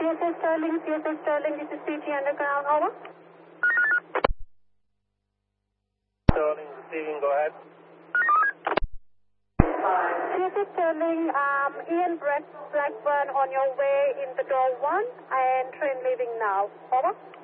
CSS Sterling, this is CT Underground, over. Sterling receiving, go ahead. CSS Sterling, Ian Blackburn on your way in the door 1 and train leaving now, over.